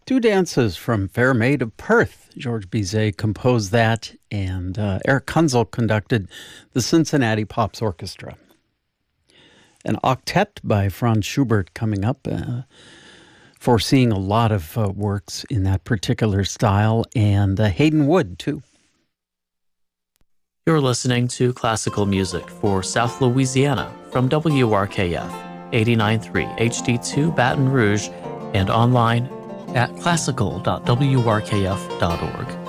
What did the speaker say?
Two dances from Fair Maid of Perth. George Bizet composed that, and Eric Kunzel conducted the Cincinnati Pops Orchestra. An octet by Franz Schubert coming up, foreseeing a lot of works in that particular style, and Hayden Wood, too. You're listening to classical music for South Louisiana from WRKF 89.3 HD2 Baton Rouge and online at classical.wrkf.org.